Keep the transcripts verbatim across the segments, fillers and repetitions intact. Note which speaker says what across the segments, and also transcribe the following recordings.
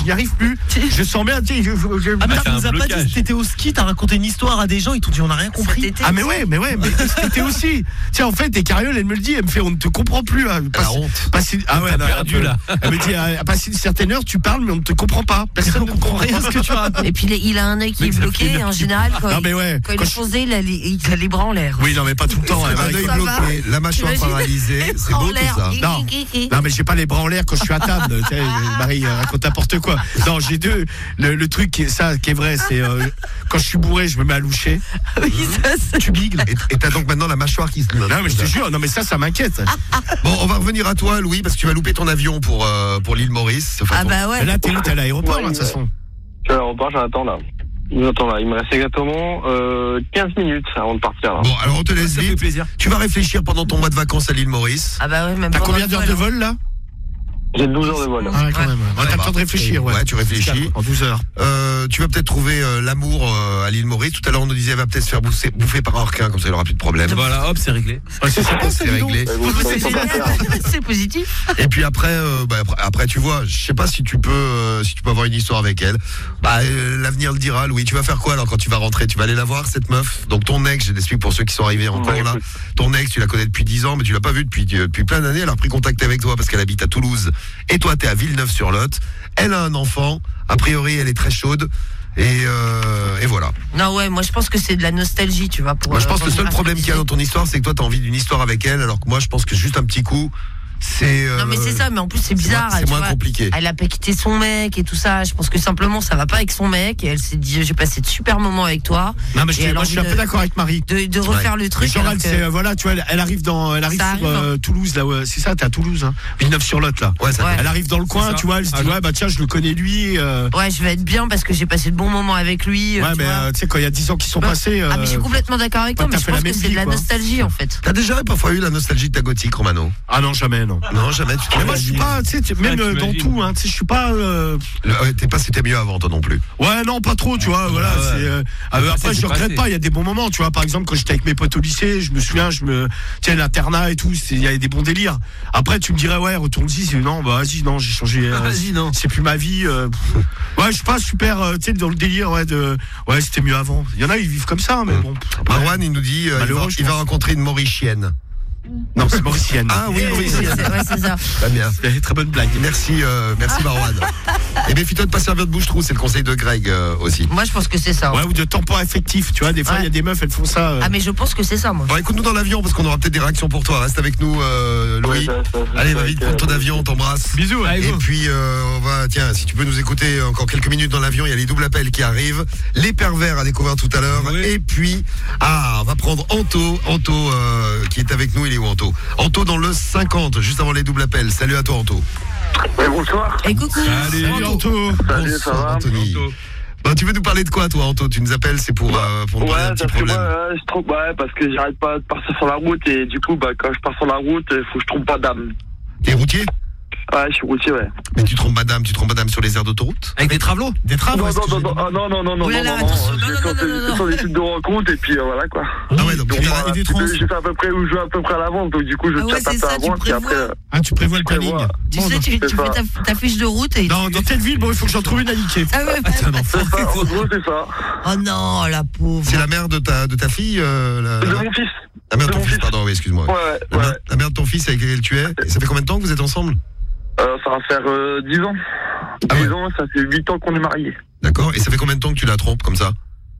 Speaker 1: n'y arrive plus. Je sens bien, tu sais, je, je, je...
Speaker 2: Ah, mais tu nous as pas dit que t'étais au ski, t'as raconté une histoire à des gens, ils t'ont dit on n'a rien compris.
Speaker 1: Ah, mais ouais, mais ouais, mais c'était aussi. Tiens, en fait, et Cariole, elle me le dit, elle me fait, on ne te comprend plus. Hein,
Speaker 3: la honte.
Speaker 1: Passer, ah ouais,
Speaker 2: t'as perdu là.
Speaker 1: Elle me dit, à passer une certaine heure, tu parles, mais on ne te comprend pas. Personne ne comprend rien à ce que tu racontes.
Speaker 4: Et puis il a un œil qui est bloqué, en général, quand,
Speaker 1: non, mais ouais,
Speaker 4: quand il est posé, il a les, il a les bras en l'air.
Speaker 1: Oui, non, mais pas tout le temps.
Speaker 3: Un œil bloqué, la mâchoire paralysée, c'est beau tout ça.
Speaker 1: Non, non, mais j'ai pas les bras en l'air quand je suis à table. Tu sais, Marie raconte n'importe quoi. Non, j'ai deux. Le, le truc, qui est, ça, qui est vrai, c'est euh, quand je suis bourré, je me mets à loucher.
Speaker 4: Oui, ça, c'est...
Speaker 1: Tu bigles.
Speaker 3: Et, et t'as donc maintenant la mâchoire qui se.
Speaker 1: Non, mais je te jure, non, mais ça, ça m'inquiète.
Speaker 3: Bon, on va revenir à toi, Louis, parce que tu vas louper ton avion pour euh, pour l'île Maurice. Enfin,
Speaker 4: ah
Speaker 3: ton...
Speaker 4: bah ouais.
Speaker 1: Mais là, t'es où? T'es à l'aéroport, là, de toute façon.
Speaker 5: Je suis à l'aéroport, j'attends là. J'attends là. Il me reste exactement euh, quinze minutes avant de partir là.
Speaker 3: Bon, alors on te laisse
Speaker 2: Ça fait
Speaker 3: vite.
Speaker 2: plaisir.
Speaker 3: Tu vas réfléchir pendant ton mois de vacances à l'île Maurice.
Speaker 4: Ah bah ouais, même
Speaker 1: T'as
Speaker 4: pas
Speaker 1: combien d'heures de vol, là?
Speaker 5: J'ai douze heures de vol.
Speaker 1: Ah, quand même. Ouais, t'as le temps de réfléchir, ouais.
Speaker 3: Ouais, tu réfléchis.
Speaker 1: En douze heures.
Speaker 3: Euh, tu vas peut-être trouver euh, l'amour euh, à l'île Maurice. Tout à l'heure, on nous disait, elle va peut-être se faire bouffer, bouffer par un requin, comme ça, il aura plus de problème.
Speaker 2: Voilà, hop, c'est réglé.
Speaker 1: Ouais, c'est sympa, ça,
Speaker 3: C'est
Speaker 1: dis donc.
Speaker 3: réglé.
Speaker 5: Euh, vous savez
Speaker 4: C'est
Speaker 5: pas faire.
Speaker 4: génial, c'est positif.
Speaker 3: Et puis après, euh, bah, après, après, tu vois, je sais pas si tu peux, euh, si tu peux avoir une histoire avec elle. Bah, euh, l'avenir le dira. Louis, tu vas faire quoi alors quand tu vas rentrer? Tu vas aller la voir, cette meuf. Donc ton ex, je l'explique pour ceux qui sont arrivés encore
Speaker 5: Ouais,
Speaker 3: là.
Speaker 5: écoute.
Speaker 3: Ton ex, tu la connais depuis dix ans, mais tu l'as pas vue depuis depuis plein d'années. Elle a repris contact avec toi parce qu'elle habite à Toulouse. Et toi, t'es à Villeneuve-sur-Lot. Elle a un enfant. A priori, elle est très chaude. Et, euh, et voilà.
Speaker 4: Non ouais, moi je pense que c'est de la nostalgie, tu vois. Pour,
Speaker 3: Moi, je pense
Speaker 4: euh,
Speaker 3: que le seul
Speaker 4: pour
Speaker 3: problème qu'il y a dans ton histoire, c'est que toi, t'as envie d'une histoire avec elle, alors que moi, je pense que juste un petit coup, c'est. Euh,
Speaker 4: Non mais c'est ça, mais en plus c'est bizarre.
Speaker 3: C'est
Speaker 4: tu
Speaker 3: moins
Speaker 4: vois.
Speaker 3: compliqué.
Speaker 4: Elle a pas quitté son mec et tout ça. Je pense que simplement ça va pas avec son mec. Et elle s'est dit j'ai passé de super moments avec toi.
Speaker 1: Non, mais je,
Speaker 4: Et elle a
Speaker 1: moi, je suis un
Speaker 4: envie
Speaker 1: peu
Speaker 4: de-
Speaker 1: d'accord avec Marie.
Speaker 4: De, de refaire
Speaker 3: Ouais.
Speaker 4: le
Speaker 1: Mais
Speaker 4: truc.
Speaker 1: genre,
Speaker 4: alors
Speaker 1: elle,
Speaker 4: que-
Speaker 1: c'est, euh, voilà, tu vois, elle, elle arrive dans, elle arrive
Speaker 4: Ça
Speaker 1: sur
Speaker 4: arrive,
Speaker 1: euh, Toulouse, là, ouais, c'est ça, t'es à Toulouse, hein. Villeneuve-sur-Lot, là.
Speaker 3: Ouais, ça
Speaker 4: Ouais.
Speaker 1: Elle arrive dans le coin,
Speaker 2: ça.
Speaker 1: tu vois, elle se dit,
Speaker 2: Ah,
Speaker 1: ouais, bah tiens, je le connais lui. Euh...
Speaker 4: Ouais, je vais être bien parce que j'ai passé de bons moments avec lui. euh,
Speaker 1: Ouais,
Speaker 4: tu
Speaker 1: mais
Speaker 4: vois.
Speaker 1: euh, tu sais, quand il y a dix ans qui sont
Speaker 4: Bah,
Speaker 1: passés.
Speaker 4: Ah mais je suis
Speaker 1: euh,
Speaker 4: complètement d'accord avec
Speaker 1: pas
Speaker 4: toi, mais
Speaker 1: tout à
Speaker 4: je
Speaker 1: fait la
Speaker 4: pense que
Speaker 1: même
Speaker 4: c'est
Speaker 1: vie,
Speaker 4: de la
Speaker 1: quoi.
Speaker 4: nostalgie en fait.
Speaker 3: T'as déjà parfois eu la nostalgie de ta gothique, Romano?
Speaker 1: Ah non, jamais, non.
Speaker 3: Non, jamais. Tu
Speaker 1: Mais moi, je suis pas, tu sais, tu- même
Speaker 2: Ouais,
Speaker 1: euh, dans
Speaker 2: t'imagines.
Speaker 1: tout, hein, tu sais, je suis pas. euh,
Speaker 3: Le- ouais, T'es pas, c'était mieux avant, toi non plus.
Speaker 1: Ouais, non, pas trop, tu vois, voilà.
Speaker 2: ouais.
Speaker 1: c'est, euh, ah,
Speaker 2: Le
Speaker 1: après,
Speaker 2: passé,
Speaker 1: je
Speaker 2: c'est
Speaker 1: regrette
Speaker 2: passé.
Speaker 1: pas, il y a des bons moments, tu vois. Par exemple, quand j'étais avec mes potes au lycée, je me souviens, je me. Tu sais, l'internat et tout, c'est- il y avait des bons délires. Après, tu me dirais, ouais, retourne-y, c'est non, bah vas-y, non, j'ai changé. euh,
Speaker 2: Vas-y, non.
Speaker 1: C'est plus ma vie. euh, pff. Ouais, je suis pas super, euh, tu sais, dans le délire, ouais, de. Ouais, c'était mieux avant. Il y en a, ils vivent comme ça, mais
Speaker 3: Mm.
Speaker 1: bon. Après,
Speaker 3: Marwan, il nous dit, euh, il,
Speaker 1: Malheureux,
Speaker 3: va,
Speaker 1: je
Speaker 3: il va
Speaker 1: pense.
Speaker 3: rencontrer une Mauricienne.
Speaker 1: Non, c'est Mauricienne.
Speaker 3: Ah oui,
Speaker 4: Oui,
Speaker 3: Mauricienne.
Speaker 4: c'est ouais, c'est ça.
Speaker 3: Très bien.
Speaker 1: C'est très bonne blague.
Speaker 3: Merci, euh, merci Marwan. Et méfie-toi de pas servir de bouche-trou, c'est le conseil de Greg euh, aussi.
Speaker 4: Moi je pense que c'est ça.
Speaker 1: Ouais, ou de tampon affectif, tu vois, des fois, il
Speaker 4: Ouais.
Speaker 1: y a des meufs, elles font ça. euh,
Speaker 4: Ah mais je pense que c'est ça moi.
Speaker 3: Bon, écoute-nous dans l'avion parce qu'on aura peut-être des réactions pour toi. Reste avec nous, euh, Louis.
Speaker 5: Ouais, ça, ça, ça,
Speaker 3: Allez,
Speaker 5: ça,
Speaker 3: va vite
Speaker 5: ça,
Speaker 3: prendre ton
Speaker 5: ça,
Speaker 3: avion, on t'embrasse.
Speaker 2: Bisous, allez,
Speaker 3: Et
Speaker 2: go.
Speaker 3: puis euh, on va, tiens, si tu peux nous écouter encore quelques minutes dans l'avion, il y a les doubles appels qui arrivent, les pervers à découvrir tout à l'heure,
Speaker 2: Oui.
Speaker 3: et puis ah, on va prendre Anto, Anto euh, qui est avec nous. Il est où Anto? Anto dans le cinquante, juste avant les doubles appels. Salut à toi Anto.
Speaker 5: Ouais, bonsoir.
Speaker 4: Et coucou.
Speaker 2: Allez,
Speaker 1: Salut, Anto.
Speaker 5: Salut, ça
Speaker 3: Bonsoir,
Speaker 5: va
Speaker 3: Anthony.
Speaker 2: Anto.
Speaker 3: Bah, tu veux nous parler de quoi toi Anto? Tu nous appelles, c'est pour, euh, pour nous
Speaker 5: Ouais,
Speaker 3: parler d'un petit
Speaker 5: parce que moi,
Speaker 3: problème.
Speaker 5: euh, je trompe, ouais, parce que j'arrête pas de partir sur la route et du coup, bah, quand je pars sur la route, il faut que je trompe pas d'âme.
Speaker 3: T'es routier?
Speaker 5: Ouais, je suis routier, ouais.
Speaker 3: Mais tu trompes madame, tu trompes madame sur les aires d'autoroute?
Speaker 2: Avec des travelots.
Speaker 1: Des traves,
Speaker 5: Non,
Speaker 1: est-ce
Speaker 5: non,
Speaker 1: que
Speaker 5: non,
Speaker 1: j'ai-
Speaker 5: non, ah, non, non, non, non,
Speaker 4: Oh là
Speaker 5: non,
Speaker 4: là,
Speaker 5: non,
Speaker 4: attention,
Speaker 5: non,
Speaker 4: non,
Speaker 5: je
Speaker 4: non,
Speaker 5: fais
Speaker 4: non,
Speaker 5: sur-
Speaker 4: non, non.
Speaker 5: sur des sites de rencontres et puis euh, voilà quoi.
Speaker 3: Ah ouais, donc
Speaker 5: Donc
Speaker 3: tu
Speaker 5: voilà,
Speaker 1: et des
Speaker 5: je
Speaker 1: trans.
Speaker 5: fais- je fais à peu près où je vais à peu près à l'avance, donc du coup je
Speaker 4: Ah ouais,
Speaker 5: tape
Speaker 4: c'est
Speaker 5: à
Speaker 4: ça, tu
Speaker 5: l'avance et
Speaker 4: prévois.
Speaker 5: après. euh,
Speaker 1: Ah, tu prévois le
Speaker 5: Je prévois.
Speaker 1: planning.
Speaker 4: Tu
Speaker 1: Bon,
Speaker 4: sais, tu,
Speaker 5: c'est
Speaker 4: tu fais
Speaker 5: ça.
Speaker 4: ta, ta fiche de route et.
Speaker 1: Dans, dans telle ville, bon, il faut que j'en trouve une à niquer.
Speaker 4: Ah ouais, bah,
Speaker 2: T'es un enfant.
Speaker 5: C'est ça, en gros, c'est ça.
Speaker 4: oh non, la pauvre.
Speaker 3: C'est la mère de ta, de ta fille euh, la,
Speaker 5: De
Speaker 3: la-
Speaker 5: mon fils.
Speaker 3: la mère de
Speaker 5: de
Speaker 3: ton
Speaker 5: mon
Speaker 3: fils,
Speaker 5: fils.
Speaker 3: pardon, oui, excuse-moi.
Speaker 5: Ouais,
Speaker 3: La,
Speaker 5: ouais.
Speaker 3: mère, la mère de ton fils avec laquelle tu es. Et ça fait combien de temps que vous êtes ensemble?
Speaker 5: Euh, ça va faire euh, dix ans.
Speaker 3: Ah
Speaker 5: dix
Speaker 3: ouais.
Speaker 5: ans, ça fait huit ans qu'on est mariés.
Speaker 3: D'accord. Et ça fait combien de temps que tu la trompes comme ça?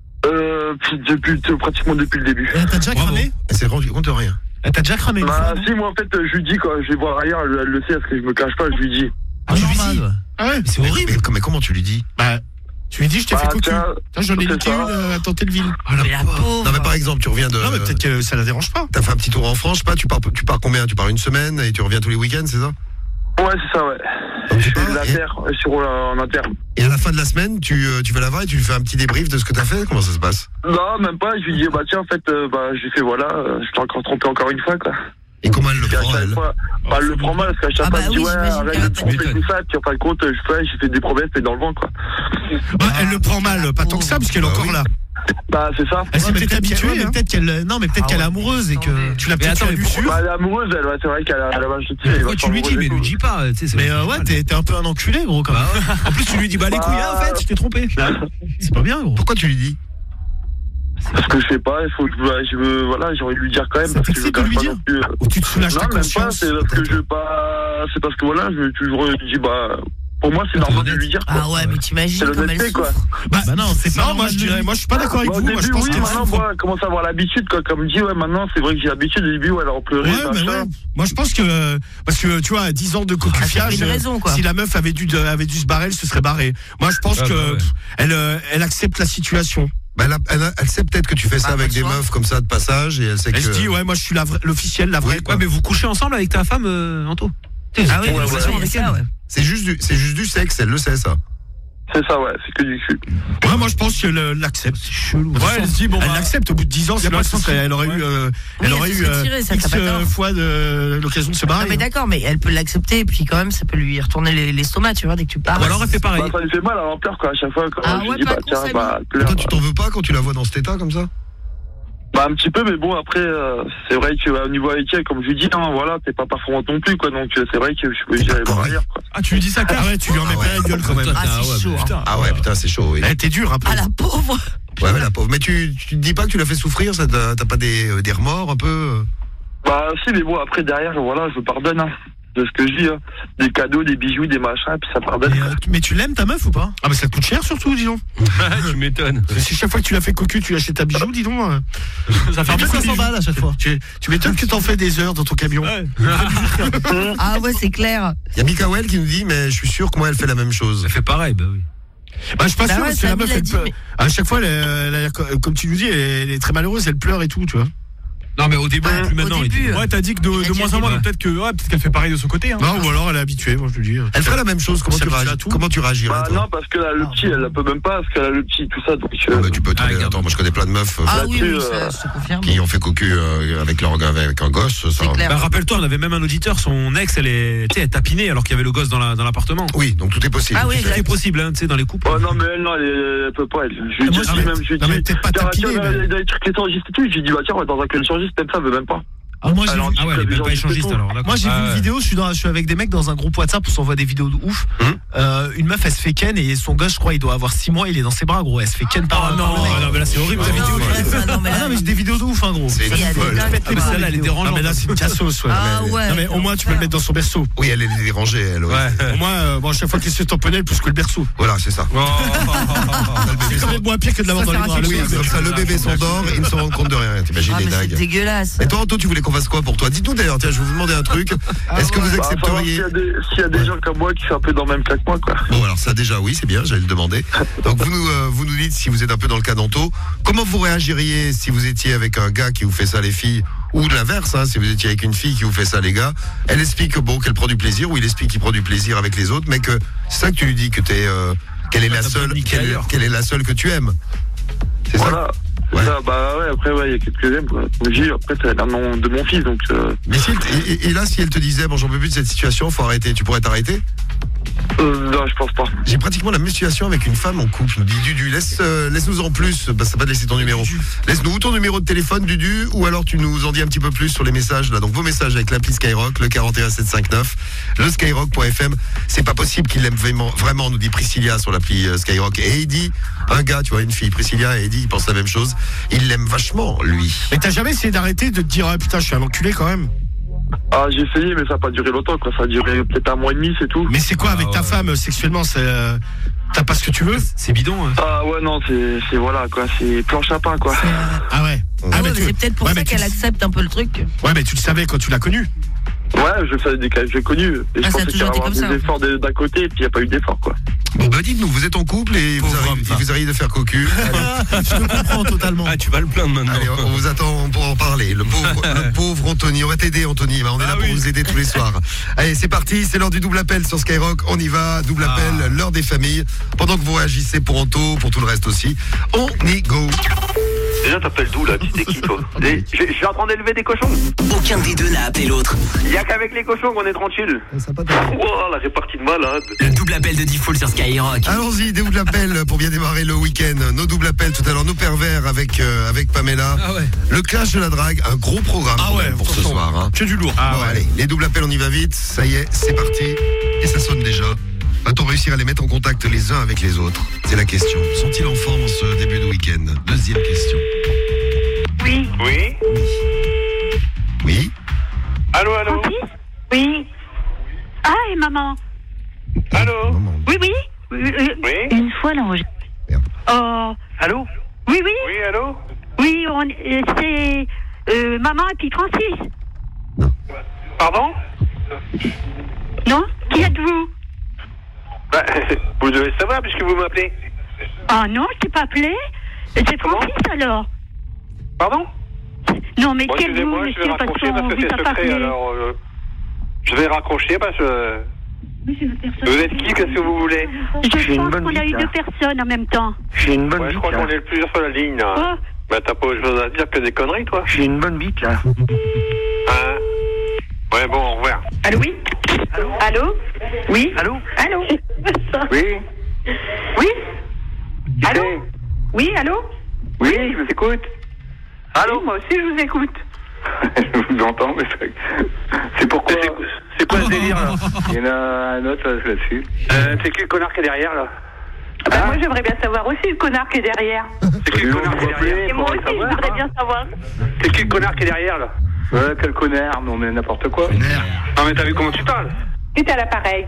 Speaker 5: Euh, puis depuis, pratiquement depuis le début.
Speaker 1: Et t'as déjà
Speaker 2: Bravo.
Speaker 1: cramé
Speaker 3: Elle s'est rendue compte de rien.
Speaker 1: Et T'as déjà cramé une
Speaker 5: Bah,
Speaker 1: fois, non
Speaker 5: si, moi en fait, je lui dis quand je vais voir ailleurs, elle, elle le sait, parce que je me cache pas, je lui dis.
Speaker 1: Ah, tu lui dis
Speaker 2: normal.
Speaker 1: Ah ouais.
Speaker 2: C'est
Speaker 3: Mais,
Speaker 2: horrible.
Speaker 3: mais comment tu lui dis?
Speaker 1: Bah, tu lui dis, je t'ai
Speaker 5: Bah,
Speaker 1: fait cocu.
Speaker 5: tiens,
Speaker 1: Tiens, j'en ai
Speaker 5: c'est
Speaker 1: niqué
Speaker 5: ça.
Speaker 1: une euh, à Tentelleville.
Speaker 4: Mais la pauvre.
Speaker 3: Non mais par exemple, tu reviens de.
Speaker 1: Non, mais peut-être que ça la dérange pas.
Speaker 3: T'as fait un petit tour en France, je sais pas, tu pars, tu pars combien? Tu pars une semaine et tu reviens tous les week-ends, c'est ça?
Speaker 5: Ouais, c'est ça, ouais.
Speaker 3: Donc,
Speaker 5: Je
Speaker 3: tu
Speaker 5: fais
Speaker 3: pars,
Speaker 5: de
Speaker 3: et,
Speaker 5: l'inter, euh, sur euh, en inter.
Speaker 3: et à la fin de la semaine, tu, euh, tu vas la voir et tu lui fais un petit débrief de ce que t'as fait? Comment ça se passe?
Speaker 5: Non, même pas, je lui dis, bah tiens, en fait, euh, bah, je lui fais, voilà, euh, je t'ai encore trompé encore une fois, quoi.
Speaker 3: Et comment elle le
Speaker 5: Puis à
Speaker 3: prend,
Speaker 5: chaque
Speaker 3: elle?
Speaker 5: fois, bah, elle le prend mal, parce qu'à chaque
Speaker 4: Ah
Speaker 5: fois,
Speaker 4: bah
Speaker 5: elle dit,
Speaker 4: oui,
Speaker 5: ouais,
Speaker 4: j'imagine
Speaker 5: arrête
Speaker 4: qu'elle
Speaker 5: de
Speaker 4: va
Speaker 5: te tromper
Speaker 2: t'étonner.
Speaker 5: tout ça, puis en fin de compte, je fais, j'ai fait des promesses, mais dans le vent, quoi.
Speaker 1: Bah, elle le prend mal, pas tant que ça, parce qu'elle est encore là.
Speaker 5: Bah, c'est ça.
Speaker 1: Elle s'est
Speaker 2: Ouais, mais
Speaker 1: peut-être
Speaker 2: peut-être qu'elle-
Speaker 1: habituée.
Speaker 2: ouais, mais
Speaker 1: hein.
Speaker 2: peut-être qu'elle, non, mais peut-être
Speaker 4: Ah
Speaker 2: qu'elle est
Speaker 4: ouais,
Speaker 2: amoureuse et que.
Speaker 4: attendez.
Speaker 1: Tu l'as
Speaker 6: Mais
Speaker 1: peut-être
Speaker 6: attends,
Speaker 1: fait
Speaker 6: mais
Speaker 1: dessus.
Speaker 6: pourquoi-
Speaker 5: Bah, elle est amoureuse, elle, ouais, c'est vrai qu'elle a, elle a vache de
Speaker 6: Pourquoi tu lui dis, mais lui dis pas, tu sais, c'est
Speaker 2: Mais
Speaker 6: c'est
Speaker 2: euh, ouais,
Speaker 6: mal.
Speaker 2: t'es t'es un peu un enculé, gros, quand même.
Speaker 6: Bah ouais. En plus, tu lui dis, bah les couilles, ah, en fait, je t'ai trompé.
Speaker 2: C'est pas bien, gros.
Speaker 3: Pourquoi tu lui dis?
Speaker 5: Parce que je sais pas, il faut que je, je veux, voilà, j'ai envie de lui dire quand même.
Speaker 2: C'est
Speaker 5: parce que je
Speaker 2: excité
Speaker 5: veux
Speaker 2: de lui
Speaker 5: pas
Speaker 2: dire.
Speaker 5: non plus, euh,
Speaker 1: Ou tu te soulages
Speaker 5: Non,
Speaker 1: ta
Speaker 5: même pas,
Speaker 1: conscience.
Speaker 5: c'est parce que je veux pas, c'est parce que voilà, je toujours dis, bah, pour moi, c'est
Speaker 6: Faut être
Speaker 5: normal de
Speaker 6: honnête.
Speaker 5: lui dire, quoi.
Speaker 4: Ah ouais, mais t'imagines
Speaker 5: C'est
Speaker 4: comme elle
Speaker 5: l'honnêteté, quoi.
Speaker 4: souffre.
Speaker 1: Bah,
Speaker 2: Bah non, c'est pas
Speaker 1: non, moi
Speaker 2: normal
Speaker 1: je
Speaker 2: de
Speaker 1: dirais,
Speaker 2: lui-
Speaker 1: moi je suis pas d'accord avec
Speaker 5: Bah, au
Speaker 1: vous. Moi je
Speaker 5: début,
Speaker 1: pense
Speaker 5: oui,
Speaker 1: qu'elle
Speaker 5: maintenant,
Speaker 1: souffre.
Speaker 5: moi, commence à avoir l'habitude, quoi. Comme dit, ouais, maintenant, c'est vrai que j'ai l'habitude, au début, ouais, elle en pleurait,
Speaker 1: Ouais, mais
Speaker 5: machin.
Speaker 1: ouais. Moi je pense que parce que tu vois, à dix ans de
Speaker 4: Ah, ça
Speaker 1: cocufiage,
Speaker 4: fait une raison, quoi.
Speaker 1: si la meuf avait dû avait dû se barrer, elle se serait barrée. Moi je pense
Speaker 6: Ah,
Speaker 1: que
Speaker 6: bah ouais.
Speaker 1: pff, elle euh, elle accepte la situation.
Speaker 3: Bah, elle, a- elle, a- elle sait peut-être que tu fais ça
Speaker 4: Ah,
Speaker 3: avec
Speaker 4: bah,
Speaker 3: des
Speaker 4: tu vois.
Speaker 3: meufs comme ça de passage et elle sait
Speaker 1: Elle
Speaker 3: que.
Speaker 1: se dit ouais, moi je suis la vraie- l'officielle, la vraie.
Speaker 3: Oui,
Speaker 1: quoi.
Speaker 6: Ouais, mais vous couchez ensemble avec ta femme, euh, Anto?
Speaker 4: Ah oui,
Speaker 5: Ouais,
Speaker 4: ouais,
Speaker 5: ouais,
Speaker 4: ouais,
Speaker 5: ouais.
Speaker 4: c'est ça, ouais.
Speaker 3: C'est juste du, c'est juste du sexe, elle le sait ça.
Speaker 5: C'est ça, ouais, c'est que du cul.
Speaker 1: Ouais, moi je pense qu'elle euh, l'accepte. C'est chelou.
Speaker 2: Ouais, elle se dit, bon,
Speaker 1: elle
Speaker 2: bah,
Speaker 1: l'accepte au bout de dix ans,
Speaker 2: y a
Speaker 1: sinon
Speaker 2: pas
Speaker 1: elle,
Speaker 2: de
Speaker 1: se serait-
Speaker 2: souci.
Speaker 1: elle aurait eu, euh, elle
Speaker 4: Oui,
Speaker 1: aurait
Speaker 4: elle se
Speaker 1: eu
Speaker 4: serait
Speaker 1: euh,
Speaker 4: tirée, ça,
Speaker 1: X
Speaker 4: t'as pas
Speaker 1: euh,
Speaker 4: tort.
Speaker 1: fois de l'occasion de se
Speaker 4: Non
Speaker 1: barrer.
Speaker 4: mais
Speaker 1: hein.
Speaker 4: d'accord, mais elle peut l'accepter et puis quand même ça peut lui retourner les- l'estomac, tu vois, dès que tu pars.
Speaker 6: Ou alors elle fait pareil.
Speaker 5: Bah, ça lui fait mal, elle en pleure, quoi, à chaque fois. Quand
Speaker 4: Ah
Speaker 5: je
Speaker 4: ouais,
Speaker 5: dis,
Speaker 4: pas
Speaker 5: bah,
Speaker 4: con,
Speaker 5: tiens,
Speaker 4: Samy.
Speaker 5: bah, elle
Speaker 3: Et
Speaker 5: pleure.
Speaker 3: toi, tu t'en veux pas quand tu la vois dans cet état comme ça?
Speaker 5: Bah, un petit peu, mais bon, après, euh, c'est vrai qu'au niveau avec elle, comme je lui dis, hein, voilà, t'es pas performante non plus, quoi, donc euh, c'est vrai que je peux aller voir ailleurs, quoi.
Speaker 2: Ah, tu lui dis ça,
Speaker 1: Ah
Speaker 2: cash.
Speaker 1: ouais, tu lui en mets
Speaker 3: Ah
Speaker 1: plein la
Speaker 3: ouais.
Speaker 1: gueule quand même.
Speaker 4: Ah,
Speaker 6: Ah
Speaker 4: c'est
Speaker 6: ouais,
Speaker 4: chaud. hein.
Speaker 2: Putain.
Speaker 3: Ah ouais, putain, c'est chaud, oui.
Speaker 1: Eh, t'es dur un peu.
Speaker 4: Ah la pauvre.
Speaker 3: Ouais, ouais, la pauvre. Mais tu, tu te dis pas que tu l'as fait souffrir, ça t'a t'as pas des, euh, des remords un peu? euh
Speaker 5: Bah, si, mais bon, après, derrière, voilà, je pardonne, hein, de ce que je dis, hein. Des cadeaux, des bijoux, des machins, et puis ça pardonne.
Speaker 2: Mais, euh, tu- mais tu l'aimes ta meuf ou pas?
Speaker 1: Ah, mais ça te coûte cher surtout, dis donc.
Speaker 6: Tu m'étonnes.
Speaker 1: Si chaque fois que tu l'as fait cocu, tu lui achètes un bijou, dis donc. euh,
Speaker 2: Ça fait
Speaker 1: beaucoup de
Speaker 2: cinq cents
Speaker 1: bijoux.
Speaker 2: balles à chaque fois.
Speaker 1: Tu, tu m'étonnes que t'en fais des heures dans ton camion.
Speaker 4: Ah ouais, c'est clair.
Speaker 3: Il y a Mikael qui nous dit, mais je suis sûr que moi elle fait la même chose.
Speaker 6: Elle fait pareil, bah oui.
Speaker 1: Bah, je suis pas
Speaker 4: Bah
Speaker 1: sûr,
Speaker 4: ouais,
Speaker 1: parce que la
Speaker 4: Samy
Speaker 1: meuf,
Speaker 4: l'a
Speaker 1: elle
Speaker 4: dit,
Speaker 1: pleure.
Speaker 4: mais-
Speaker 1: À chaque fois, elle, elle a l'air co- comme tu nous dis, elle, elle est très malheureuse, elle pleure et tout, tu vois.
Speaker 6: Non, mais au début,
Speaker 4: Ouais,
Speaker 6: plus
Speaker 4: au
Speaker 6: maintenant. il
Speaker 4: début,
Speaker 6: dit-
Speaker 2: Ouais, t'as dit que de,
Speaker 4: Il a
Speaker 2: de
Speaker 4: dit
Speaker 2: moins
Speaker 4: au
Speaker 2: en moins,
Speaker 6: début.
Speaker 2: donc peut-être que, ouais, peut-être qu'elle fait pareil de son côté, hein.
Speaker 1: Non, ou alors elle est habituée, moi je le dis.
Speaker 3: Elle ferait la même chose, comment
Speaker 1: Ça
Speaker 3: tu,
Speaker 1: me fait
Speaker 3: réagis,
Speaker 1: à tout.
Speaker 3: comment tu réagirais
Speaker 5: Bah,
Speaker 3: toi?
Speaker 5: non, parce que là, le petit, elle la peut même pas, parce qu'elle a le petit, tout ça, donc. euh,
Speaker 3: Ah bah, tu peux te
Speaker 6: Ah, regarde.
Speaker 3: attends, moi je connais plein de meufs euh,
Speaker 4: Ah oui, oui,
Speaker 5: Là-dessus,
Speaker 4: ça,
Speaker 5: euh,
Speaker 4: je te confirme.
Speaker 3: qui ont fait cocu euh, avec leur avec un gosse, ça.
Speaker 4: C'est clair.
Speaker 6: Bah, rappelle-toi, on avait même un auditeur, son ex, elle est, tu sais, elle tapinait alors qu'il y avait le gosse dans la- dans l'appartement.
Speaker 3: Oui, donc tout est possible.
Speaker 4: Ah oui,
Speaker 6: Tout est
Speaker 4: exact.
Speaker 6: possible, hein, tu sais, dans les couples.
Speaker 5: Oh non, mais elle, non, elle, est- elle peut pas, elle. Je lui
Speaker 1: Moi,
Speaker 5: dis,
Speaker 1: je-
Speaker 5: même, je lui
Speaker 1: non, mais
Speaker 5: dis.
Speaker 1: peut-être pas
Speaker 5: tiens,
Speaker 1: tapiner,
Speaker 5: tiens,
Speaker 1: mais-
Speaker 5: dans les trucs échangistes et tout, je lui dis, bah tiens, on va dans un échangiste, même ça, veut même pas.
Speaker 2: Ah, moi, j'ai
Speaker 5: Alors,
Speaker 2: vu,
Speaker 6: Ah ouais, elle est même pas échangiste alors. d'accord.
Speaker 2: moi, j'ai
Speaker 6: Ah
Speaker 2: vu
Speaker 6: ouais.
Speaker 2: une vidéo, je suis, dans, je suis avec des mecs dans un groupe WhatsApp où on s'envoie des vidéos de ouf.
Speaker 3: Hum.
Speaker 2: Euh, une meuf, elle se fait ken et son gosse, je crois, il doit avoir six mois, il est dans ses bras, gros. Elle se fait ken par
Speaker 6: Oh
Speaker 2: par
Speaker 6: non,
Speaker 2: le mec.
Speaker 6: non, mais là c'est horrible
Speaker 4: Ah
Speaker 6: la
Speaker 4: non,
Speaker 6: vidéo.
Speaker 4: mais là, ça, non, mais
Speaker 2: Ah
Speaker 4: là,
Speaker 2: non, mais j'ai des vidéos de ouf, hein, gros.
Speaker 3: C'est
Speaker 4: il y a des
Speaker 3: folle.
Speaker 4: dingues.
Speaker 6: Ah, mais celle-là, elle est
Speaker 1: Non,
Speaker 6: dérangeante.
Speaker 1: mais là, c'est une cassos, ouais.
Speaker 4: Ah
Speaker 3: mais-
Speaker 4: ouais.
Speaker 1: Non, mais au moins, tu peux le mettre dans son berceau.
Speaker 3: Oui, elle est dérangée, elle. Ouais.
Speaker 6: Ouais.
Speaker 1: Au moins, euh, bon, à chaque fois qu'elle se tamponnait, elle pousse que le berceau.
Speaker 3: Voilà, c'est ça.
Speaker 6: Oh.
Speaker 1: C'est quand même moins pire que de l'avoir
Speaker 4: Ça
Speaker 1: dans les
Speaker 4: fait
Speaker 1: bras.
Speaker 4: un
Speaker 3: Oui,
Speaker 4: quelque
Speaker 3: comme ça, le bébé s'endort, il ne se rend compte de rien. T'imagines
Speaker 4: Ah
Speaker 3: les
Speaker 4: mais c'est
Speaker 3: dingues.
Speaker 4: dégueulasse.
Speaker 3: Et toi, Anto, tu voulais qu'on fasse quoi pour toi? Dites-nous d'ailleurs, tiens, je vais vous demander un truc. Est-ce que vous
Speaker 5: Bah, faut voir s'il
Speaker 3: accepteriez.
Speaker 5: y a des, s'il y a des gens comme moi qui sont un peu dans le même cas que moi, quoi.
Speaker 3: Bon, alors ça déjà, oui, c'est bien, j'allais le demander. Donc vous nous, euh, vous nous dites si vous êtes un peu dans le cas d'Anto. Comment vous réagiriez si vous étiez avec un gars qui vous fait ça, les filles, ou de l'inverse, hein, si vous étiez avec une fille qui vous fait ça, les gars? Elle explique bon qu'elle prend du plaisir, ou il explique qu'il prend du plaisir avec les autres, mais que c'est ça que tu lui dis, que t'es, euh, qu'elle est la
Speaker 6: T'as
Speaker 3: seule,
Speaker 6: pas niqué
Speaker 3: qu'elle,
Speaker 6: ailleurs,
Speaker 3: qu'elle est la seule que tu aimes. C'est ça.
Speaker 5: Voilà. C'est
Speaker 3: Ouais.
Speaker 5: ça, bah ouais, après, ouais, il y a quelques j'aime, quoi. Comme je dis, après, c'est un nom de mon fils, donc, euh,
Speaker 3: Mais si elle t- et, et- et là, si elle te disait bon, j'en peux plus de cette situation, faut arrêter, tu pourrais t'arrêter?
Speaker 5: euh, non, je pense pas.
Speaker 3: J'ai pratiquement la même situation avec une femme en couple. Je me dis Dudu, laisse, euh, laisse-nous en plus. Bah, ça va te laisser ton numéro. Laisse-nous ou ton numéro de téléphone, Dudu, ou alors tu nous en dis un petit peu plus sur les messages là. Donc vos messages avec l'appli Skyrock, le quarante et un sept cent cinquante-neuf, le skyrock point f m. C'est pas possible qu'il l'aime vraiment, vraiment, nous dit Priscilla sur l'appli euh, Skyrock. Et Eddie, un gars, tu vois, une fille, Priscilla et Eddie, ils pensent la même chose. Il l'aime vachement, lui.
Speaker 1: Mais t'as jamais essayé d'arrêter de te dire, ah putain, je suis un enculé quand même.
Speaker 5: Ah, j'ai essayé, mais ça n'a pas duré longtemps, quoi. Ça a duré peut-être un mois et demi, c'est tout.
Speaker 1: Mais c'est quoi
Speaker 6: Ah,
Speaker 1: avec ta
Speaker 6: ouais.
Speaker 1: femme sexuellement? C'est, euh, t'as pas ce que tu veux?
Speaker 6: C'est bidon. hein.
Speaker 5: Ah ouais, non, c'est, c'est voilà, quoi. C'est planche à pain, quoi.
Speaker 1: Ah ouais.
Speaker 4: Ah
Speaker 1: Ah,
Speaker 4: ouais,
Speaker 1: mais
Speaker 4: mais
Speaker 1: tu-
Speaker 4: c'est peut-être pour
Speaker 1: ouais,
Speaker 4: ça
Speaker 1: mais tu-
Speaker 4: qu'elle accepte un peu le truc.
Speaker 1: Ouais, mais tu le savais quand tu l'as connu.
Speaker 5: Ouais, je le savais dès que j'ai connu. Et
Speaker 4: Ah, ça
Speaker 5: je
Speaker 4: a
Speaker 5: pensais qu'il y
Speaker 4: toujours
Speaker 5: allait
Speaker 4: été
Speaker 5: avoir
Speaker 4: comme ça,
Speaker 5: des
Speaker 4: en
Speaker 5: efforts de- d'un côté, et puis il n'y a pas eu d'efforts, quoi.
Speaker 3: Bon, bah dites-nous, vous êtes en couple et vous
Speaker 6: Pauvre
Speaker 3: arrivez,
Speaker 6: homme,
Speaker 3: et vous arrivez de faire cocu. Allez.
Speaker 2: Je te comprends totalement.
Speaker 6: Ah, tu vas le plaindre maintenant.
Speaker 3: Allez, on vous attend pour en parler. Le pauvre, le pauvre Anthony. On va t'aider, Anthony. On est là
Speaker 6: Ah
Speaker 3: pour
Speaker 6: oui.
Speaker 3: vous aider tous les soirs. Allez, c'est parti. C'est l'heure du double appel sur Skyrock. On y va. Double
Speaker 6: Ah.
Speaker 3: appel, l'heure des familles. Pendant que vous réagissez pour Anto, pour tout le reste aussi. On y go.
Speaker 7: Déjà, t'appelles d'où, là? Tu t'es qui, toi? Et Je je suis en train d'élever des cochons.
Speaker 8: Aucun des deux n'a appelé l'autre.
Speaker 7: Y'a qu'avec les cochons qu'on est tranquille. Oh, la répartie de malade.
Speaker 8: Le double appel de Diffoul sur Skyrock.
Speaker 3: Allons-y, des doubles appels pour bien démarrer le week-end. Nos doubles appels tout à l'heure, nos pervers avec, euh, avec Pamela.
Speaker 6: Ah ouais.
Speaker 3: Le clash de la drague, un gros programme
Speaker 1: Ah ouais,
Speaker 3: pour ce
Speaker 1: attention.
Speaker 3: soir. Hein.
Speaker 1: Que du lourd.
Speaker 3: Bon, allez, les doubles appels, on y va vite. Ça y est, c'est parti. Et ça sonne déjà. Va-t-on réussir à les mettre en contact les uns avec les autres? C'est la question. Sont-ils en forme en ce début de week-end? Deuxième question.
Speaker 9: Oui.
Speaker 7: Oui.
Speaker 3: Oui.
Speaker 7: Allô, allô.
Speaker 9: Francis? Oui. Ah, et maman?
Speaker 7: Allô.
Speaker 3: Maman.
Speaker 9: Oui, oui. Oui.
Speaker 7: Oui.
Speaker 9: Une fois, là, on... Oh.
Speaker 7: Allô.
Speaker 9: Oui, oui.
Speaker 7: Oui, allô.
Speaker 9: Oui, on... euh, c'est euh, maman et puis Francis.
Speaker 7: Pardon?
Speaker 9: Non? Qui êtes-vous?
Speaker 7: Bah, vous devez savoir puisque vous m'appelez.
Speaker 9: Ah non, je t'ai pas appelé. C'est
Speaker 7: Comment?
Speaker 9: Francis, alors.
Speaker 7: Pardon?
Speaker 9: Non, mais
Speaker 7: Bon,
Speaker 9: quel vous,
Speaker 7: excusez-moi, je vais
Speaker 9: monsieur, parce
Speaker 7: raccrocher
Speaker 9: qu'on
Speaker 7: parce que
Speaker 9: vous
Speaker 7: c'est
Speaker 9: a pas
Speaker 7: secret,
Speaker 9: appelé.
Speaker 7: alors... euh, je vais raccrocher parce que...
Speaker 9: Oui, c'est une personne.
Speaker 7: Vous êtes qui? Qu'est-ce que vous voulez?
Speaker 9: Je pense qu'on a eu deux personnes en même temps.
Speaker 10: J'ai une bonne
Speaker 7: Ouais, je
Speaker 10: bite
Speaker 7: crois
Speaker 10: là.
Speaker 7: qu'on est plusieurs sur la ligne, là.
Speaker 9: Oh.
Speaker 7: Bah, t'as pas autre chose à dire que des conneries, toi?
Speaker 10: J'ai une bonne bite là.
Speaker 7: Hein? Ouais, bon, au revoir.
Speaker 9: Allô, oui? Allô? Allô? Oui?
Speaker 10: Allô?
Speaker 9: Allô?
Speaker 10: Oui.
Speaker 9: Oui?
Speaker 10: Qui
Speaker 9: Allô?
Speaker 10: c'est?
Speaker 9: Oui, allô?
Speaker 10: Oui, je vous écoute.
Speaker 9: Allô? Moi aussi, je vous écoute.
Speaker 10: Je vous entends, mais c'est- c'est pourquoi.
Speaker 7: C'est- C'est quoi ce délire, là?
Speaker 10: Il y en a un autre là-dessus.
Speaker 7: Euh, c'est qui le connard qui est derrière, là?
Speaker 9: Ah bah, moi, j'aimerais bien savoir aussi le connard qui est derrière.
Speaker 7: C'est qui le connard qui est derrière?
Speaker 9: Et moi aussi, je voudrais bien savoir.
Speaker 7: C'est qui le connard qui est derrière, là?
Speaker 10: Ouais, quel connard, non mais n'importe quoi.
Speaker 7: Non, mais t'as vu comment tu parles?
Speaker 9: Qui est à l'appareil?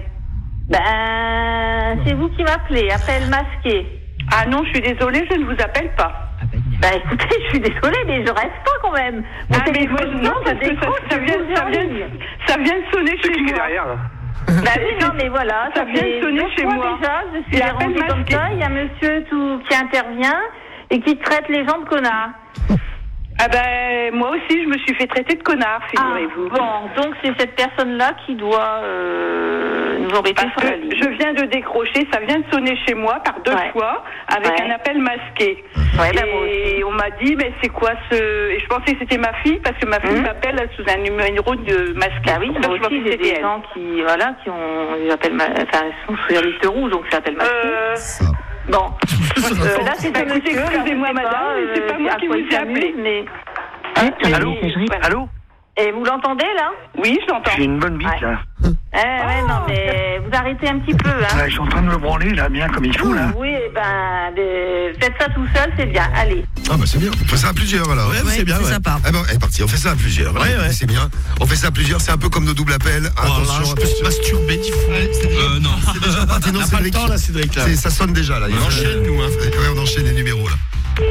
Speaker 11: Ben, c'est vous qui m'appelez, après le masqué.
Speaker 9: Ah non, je suis désolée, je ne vous appelle pas.
Speaker 11: Ben écoutez, je suis désolée, mais je reste pas quand même. Mon
Speaker 9: Ah, mais moi,
Speaker 11: téléphone
Speaker 9: non,
Speaker 11: sonne,
Speaker 9: parce
Speaker 11: je
Speaker 9: que ça,
Speaker 11: décroche,
Speaker 9: ça
Speaker 11: je
Speaker 9: vient,
Speaker 11: vous
Speaker 9: ça,
Speaker 11: en
Speaker 9: vient,
Speaker 11: ligne.
Speaker 9: ça vient de sonner
Speaker 7: C'est
Speaker 9: chez
Speaker 7: qui qui est
Speaker 9: moi.
Speaker 7: derrière, là?
Speaker 11: Bah oui, non, mais voilà,
Speaker 9: Ça
Speaker 11: ça,
Speaker 9: vient de
Speaker 11: fait
Speaker 9: sonner
Speaker 11: deux
Speaker 9: chez
Speaker 11: fois
Speaker 9: moi.
Speaker 11: déjà, je suis
Speaker 9: Il appelle
Speaker 11: dérangée comme
Speaker 9: masqué.
Speaker 11: ça, il y a monsieur tout qui intervient et qui traite les gens de connards.
Speaker 9: Ah ben, moi aussi, je me suis fait traiter de connard, figurez-vous.
Speaker 11: Ah, bon, donc c'est cette personne-là qui doit euh, nous embêter
Speaker 9: Parce
Speaker 11: sur
Speaker 9: que
Speaker 11: la ligne.
Speaker 9: je viens de décrocher, ça vient de sonner chez moi par deux
Speaker 11: Ouais.
Speaker 9: fois, avec
Speaker 11: Ouais.
Speaker 9: un appel masqué.
Speaker 11: Ouais, bah, moi
Speaker 9: Et on m'a dit, mais c'est quoi ce... Et je pensais que c'était ma fille, parce que ma fille
Speaker 11: Hum.
Speaker 9: m'appelle sous un numéro de masqué.
Speaker 11: Ah oui,
Speaker 9: Donc,
Speaker 11: moi
Speaker 9: je pensais
Speaker 11: aussi
Speaker 9: que
Speaker 11: j'ai
Speaker 9: c'était
Speaker 11: des
Speaker 9: elle.
Speaker 11: gens qui, voilà, qui ont, ils appellent, ma- enfin, ils sont sur la liste rouge, donc ça s'appelle masqué.
Speaker 9: Euh,
Speaker 3: Ça.
Speaker 11: Bon, euh, là c'est
Speaker 9: Bah,
Speaker 11: un
Speaker 9: écoutez,
Speaker 11: monsieur,
Speaker 9: excusez-moi,
Speaker 11: je sais
Speaker 9: madame,
Speaker 11: pas,
Speaker 9: mais c'est
Speaker 11: euh,
Speaker 9: pas moi
Speaker 11: à
Speaker 9: qui
Speaker 11: quoi
Speaker 9: vous
Speaker 11: il
Speaker 9: ai appelé.
Speaker 11: s'amuse, mais...
Speaker 10: Allô? Allô?
Speaker 11: Et vous l'entendez là?
Speaker 9: Oui, je l'entends.
Speaker 10: J'ai une bonne bite
Speaker 11: Ouais.
Speaker 10: là.
Speaker 11: Eh ouais, non, mais vous arrêtez un petit peu, hein.
Speaker 10: Ouais, je suis en train de me branler là, bien comme il faut là.
Speaker 11: Oui, eh ben, de- faites ça tout seul, c'est bien. Allez.
Speaker 3: Ah bah c'est bien. On fait ça à plusieurs alors.
Speaker 1: Ouais, c'est bien,
Speaker 4: c'est
Speaker 1: ouais.
Speaker 4: sympa.
Speaker 3: Ah ben, elle est partie. On fait ça à plusieurs.
Speaker 1: Ouais, ouais.
Speaker 3: C'est bien. On fait ça à plusieurs. C'est un peu comme nos doubles appels.
Speaker 1: Oh là là,
Speaker 3: Attention.
Speaker 1: je peux se masturber dix fois.
Speaker 6: Euh, non.
Speaker 3: C'est déjà parti. Non,
Speaker 1: On n'a pas le
Speaker 3: Cédric.
Speaker 1: temps, là, Cédric, là.
Speaker 3: C'est- Ça sonne déjà là.
Speaker 1: On enchaîne, nous, hein.
Speaker 3: Ouais, on enchaîne les numéros là.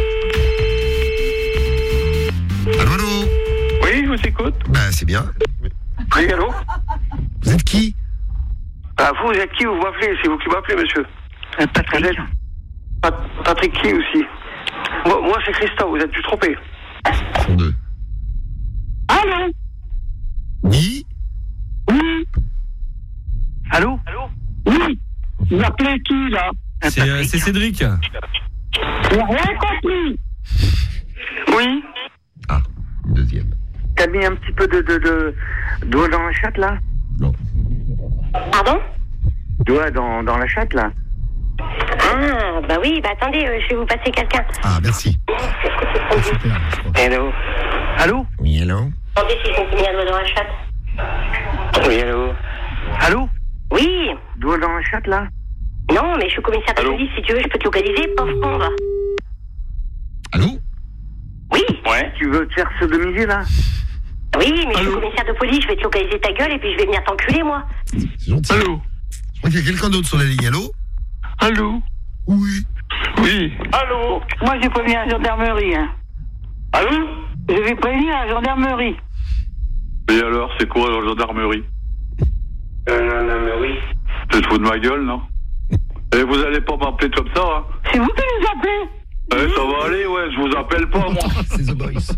Speaker 3: Allô, allô.
Speaker 7: Oui, je vous écoute.
Speaker 3: Bah c'est bien.
Speaker 7: Oui, allô?
Speaker 3: Vous êtes qui?
Speaker 7: Ah, vous êtes qui? Vous m'appelez? C'est vous qui m'appelez, monsieur?
Speaker 10: Euh, Patrick.
Speaker 7: Vous êtes Pat- Patrick qui aussi? Moi, moi c'est Christophe, vous êtes dû tromper.
Speaker 3: Ils sont deux.
Speaker 9: Allô?
Speaker 3: Oui.
Speaker 9: Oui.
Speaker 10: Allô?
Speaker 9: Oui. Vous appelez qui, là?
Speaker 6: C'est euh, c'est Cédric.
Speaker 9: J'ai rien compris.
Speaker 10: Oui.
Speaker 3: Ah, une deuxième.
Speaker 10: T'as mis un petit peu de, de, de doigt dans la chatte là?
Speaker 3: Non.
Speaker 11: Pardon?
Speaker 10: Doigt dans, dans la chatte là?
Speaker 11: Ah, bah oui, bah attendez, euh, je vais vous passer quelqu'un.
Speaker 3: Ah merci.
Speaker 10: Hello? Allô?
Speaker 3: Oui, allô.
Speaker 11: Attendez s'ils sont mis un doigt dans la chatte.
Speaker 10: Oui, allô? Allô?
Speaker 11: Oui.
Speaker 10: Doigt dans la chatte là?
Speaker 11: Non, mais je suis commissaire de
Speaker 7: Allô?
Speaker 11: police, si tu veux, je peux te localiser, pauvre con, va.
Speaker 3: Allô.
Speaker 11: Oui.
Speaker 7: Ouais.
Speaker 10: Tu veux te faire sodomiser là?
Speaker 11: Oui, mais je suis commissaire de police, je vais te localiser ta gueule et puis je vais venir t'enculer, moi.
Speaker 3: C'est gentil.
Speaker 7: Allô?
Speaker 3: Je crois qu'il y a quelqu'un d'autre sur la ligne. Allô.
Speaker 7: Allô?
Speaker 3: Oui.
Speaker 7: Oui. Allô?
Speaker 9: Moi, j'ai prévenu la gendarmerie, hein.
Speaker 7: Allô?
Speaker 9: Je vais prévenir la gendarmerie.
Speaker 7: Et alors, c'est quoi la gendarmerie?
Speaker 10: Euh, gendarmerie.
Speaker 7: Tu te fous de ma gueule, non? Et vous allez pas m'appeler comme ça, hein?
Speaker 9: C'est vous qui nous appelez?
Speaker 7: Eh, ça va aller, ouais, je vous appelle pas, moi.
Speaker 3: C'est The Boys.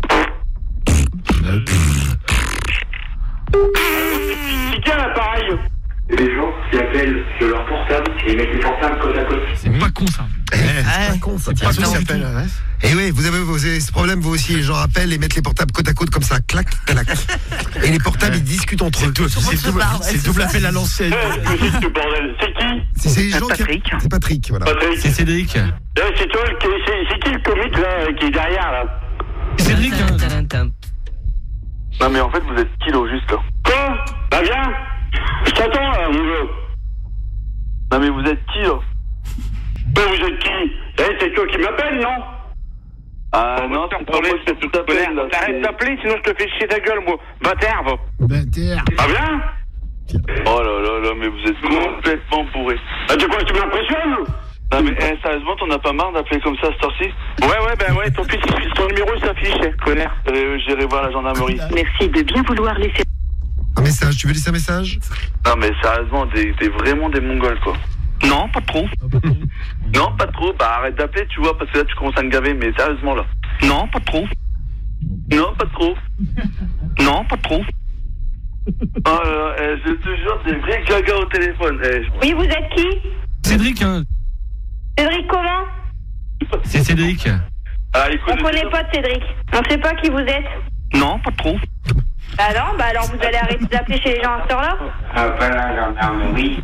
Speaker 7: C'est quel appareil?
Speaker 10: Les gens qui appellent de leur portable et ils mettent les portables côte à côte.
Speaker 6: C'est pas con ça.
Speaker 1: Eh,
Speaker 4: Ouais.
Speaker 1: c'est pas con, ça.
Speaker 6: C'est pas
Speaker 1: Ça
Speaker 6: con du
Speaker 1: s'appelle,
Speaker 6: tout.
Speaker 1: ouais.
Speaker 3: Et oui, vous avez, vous avez ce problème, vous aussi, les gens appellent et mettent les portables côte à côte comme ça, clac, clac. Et les portables, ils discutent entre eux.
Speaker 1: C'est le double, c'est le double appel à l'ancienne.
Speaker 10: C'est qui?
Speaker 3: C'est c'est les gens
Speaker 4: Patrick.
Speaker 3: qui. C'est Patrick, voilà.
Speaker 10: Patrick.
Speaker 6: C'est Cédric.
Speaker 10: Euh, C'est toi, le- c'est c'est qui le comique là qui est derrière là?
Speaker 6: Cédric. hein.
Speaker 5: Non, mais en fait, vous êtes qui, là, au juste, là?
Speaker 10: Quoi? Bah viens. Je t'attends là, mon gars.
Speaker 5: Non, mais vous êtes qui, là?
Speaker 10: Mais vous êtes qui? Eh, c'est toi qui m'appelles, non?
Speaker 5: Ah, non, c'est pas moi qui tout appelle, là.
Speaker 10: T'arrêtes d'appeler, sinon je te fais chier ta gueule, moi. Bâtard, va.
Speaker 1: Bâtard.
Speaker 10: Ah viens.
Speaker 5: Oh là là là, mais vous êtes complètement bourré.
Speaker 10: Ah, tu crois que tu m'impressionnes?
Speaker 5: Non, mais eh, sérieusement, t'en as pas marre d'appeler comme ça à cette heure-ci?
Speaker 10: Ouais, ouais, ben ouais, ton, fils, ton numéro s'affiche, connard.
Speaker 5: Euh, J'irai voir la gendarmerie.
Speaker 9: Merci de bien vouloir laisser.
Speaker 3: Un message, tu veux laisser un message?
Speaker 5: Non, mais sérieusement, t'es t'es vraiment des mongols, quoi.
Speaker 10: Non, pas trop.
Speaker 5: Non, pas trop. Bah, arrête d'appeler, tu vois, parce que là, tu commences à me gaver, mais sérieusement, là.
Speaker 10: Non, pas trop.
Speaker 5: Non, pas trop.
Speaker 10: Non, pas trop.
Speaker 5: Oh là là, eh, je te jure, des vrais gaga au téléphone. Eh, je-
Speaker 9: Oui, vous êtes qui?
Speaker 6: Cédric. hein.
Speaker 9: Cédric comment?
Speaker 6: C'est Cédric.
Speaker 5: Ah, écoute,
Speaker 9: On connaît pas de Cédric. On sait pas qui vous êtes.
Speaker 10: Non, pas trop.
Speaker 9: Bah non, bah alors vous allez arrêter d'appeler chez les gens à cette heure-là?
Speaker 10: Ah, ben la gendarmerie.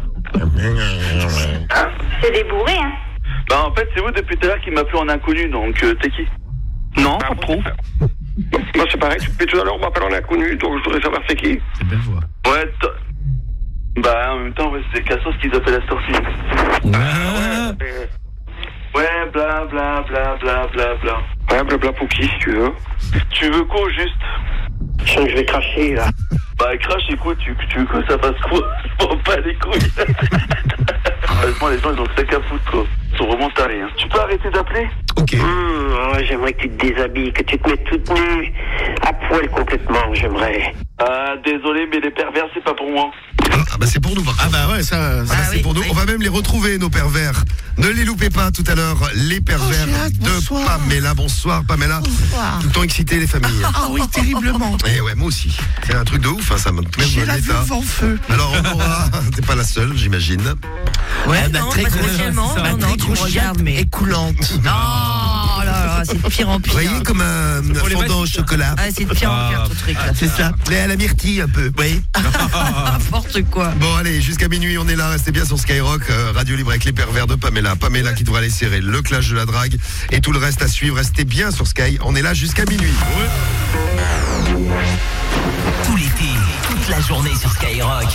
Speaker 9: C'est des bourrés, hein.
Speaker 5: Bah, en fait, c'est vous depuis tout à l'heure qui m'appelez en inconnu, donc euh, t'es qui?
Speaker 10: Non, pas trop. Moi, c'est pareil, depuis tout à l'heure, on m'appelle en inconnu, donc je voudrais savoir c'est qui.
Speaker 1: C'est belle voix.
Speaker 5: Ouais, t- bah, en même temps, ouais, c'est Cassos qui s'appelle à cette heure-ci.
Speaker 6: Ah.
Speaker 5: Ouais, bla bla bla bla bla bla.
Speaker 10: Ouais, blabla pour qui, si tu veux.
Speaker 5: Tu veux quoi, au juste?
Speaker 10: Je sens que je vais cracher, là.
Speaker 5: Bah, crache, écoute, tu, tu veux que ça fasse quoi? Je m'en bats les couilles. Honnêtement, les gens, ils ont le sac à foutre, quoi. Ils sont vraiment tarés, hein. Tu peux arrêter d'appeler?
Speaker 3: Ok.
Speaker 10: Mmh, ouais, j'aimerais que tu te déshabilles, que tu te mettes toute nue, à poil complètement, j'aimerais.
Speaker 5: Ah, désolé, mais les pervers, c'est pas pour moi.
Speaker 3: Ah bah c'est pour nous. par
Speaker 1: Ah
Speaker 3: contre.
Speaker 1: bah ouais, ça.
Speaker 3: Ah
Speaker 1: ça
Speaker 3: bah, c'est
Speaker 4: oui,
Speaker 3: pour nous.
Speaker 4: oui.
Speaker 3: On va même les retrouver, nos pervers. Ne les loupez pas tout à l'heure, les pervers
Speaker 1: Oh, j'ai hâte,
Speaker 3: de
Speaker 1: bonsoir.
Speaker 3: Pamela. Bonsoir, Pamela.
Speaker 1: Bonsoir.
Speaker 3: Tout le temps excité, les familles.
Speaker 1: Ah oui, terriblement.
Speaker 3: Et ouais, moi aussi. C'est un truc de ouf, hein, ça me met
Speaker 1: J'ai
Speaker 3: dans
Speaker 1: la
Speaker 3: l'état.
Speaker 1: vulve en feu.
Speaker 3: Alors, on aura. T'es pas la seule, j'imagine.
Speaker 4: Ouais,
Speaker 1: Ah bah,
Speaker 4: non,
Speaker 1: très
Speaker 4: pas
Speaker 1: gros-
Speaker 4: spécialement.
Speaker 6: c'est ça.
Speaker 4: Non, non, tu me regardes, mais.
Speaker 1: Écoulante.
Speaker 4: Oh là là, c'est de pire en
Speaker 3: Vous
Speaker 4: pire.
Speaker 3: voyez, comme un
Speaker 6: pour les
Speaker 3: fondant au
Speaker 6: basiques.
Speaker 3: chocolat.
Speaker 4: Ah, c'est de pire en pire,
Speaker 6: Ah,
Speaker 4: ton truc là.
Speaker 3: C'est ça. Mais à la myrtille, un peu. Oui.
Speaker 4: N'importe quoi.
Speaker 3: Bon, allez, jusqu'à minuit, on est là. Restez bien sur Skyrock. euh, Radio Libre avec les pervers de Pamela. Pamela qui devra aller serrer le clash de la drague. Et tout le reste à suivre. Restez bien sur Sky. On est là jusqu'à minuit.
Speaker 8: Tout l'été, toute la journée sur Skyrock.